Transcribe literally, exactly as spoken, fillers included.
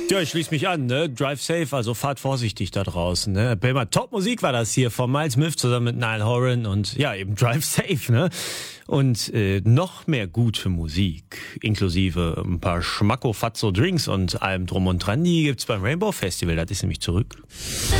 Ja, ich schließe mich an, ne? Drive safe, also fahrt vorsichtig da draußen, ne? Bremer Top-Musik war das hier von Miles Smith zusammen mit Niall Horan und ja, eben Drive safe, ne? Und äh, noch mehr gute Musik, inklusive ein paar Schmacko-Fatzo-Drinks und allem drum und dran, die gibt's beim Rainbow Festival, das ist nämlich zurück.